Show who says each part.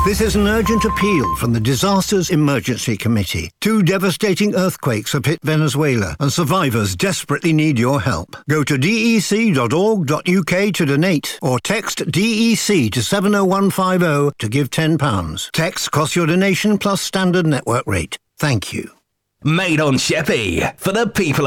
Speaker 1: This is an urgent appeal from the Disasters Emergency Committee. 2 devastating earthquakes have hit Venezuela, and survivors desperately need your help. Go to dec.org.uk to donate, or text DEC to 70150 to give £10. Text costs your donation plus standard network rate. Thank you.
Speaker 2: Made on Sheppey, for the people